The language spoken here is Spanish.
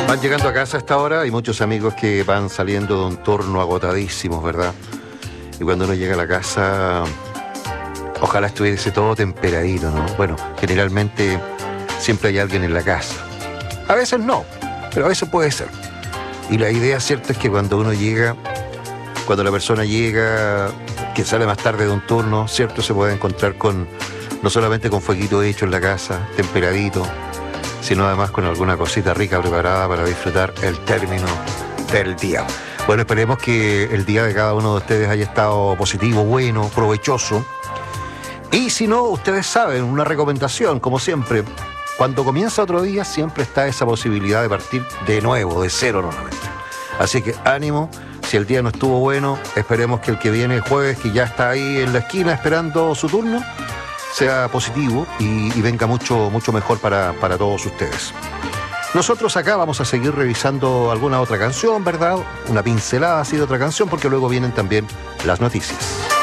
Van llegando a casa a esta hora, hay muchos amigos que van saliendo de un turno agotadísimos, ¿verdad? Y cuando uno llega a la casa, ojalá estuviese todo temperadito, ¿no? Bueno, generalmente siempre hay alguien en la casa. A veces no, pero a veces puede ser. Y la idea cierta es que cuando uno llega, cuando la persona llega, que sale más tarde de un turno, cierto, se puede encontrar con, no solamente con fueguito hecho en la casa, temperadito, sino además con alguna cosita rica preparada para disfrutar el término del día. Bueno, esperemos que el día de cada uno de ustedes haya estado positivo, bueno, provechoso. Y si no, ustedes saben, una recomendación, como siempre, cuando comienza otro día siempre está esa posibilidad de partir de nuevo, de cero nuevamente. Así que ánimo, si el día no estuvo bueno, esperemos que el que viene el jueves, que ya está ahí en la esquina esperando su turno, sea positivo y venga mucho mejor para todos ustedes. Nosotros acá vamos a seguir revisando alguna otra canción, ¿verdad? Una pincelada así de otra canción, porque luego vienen también las noticias.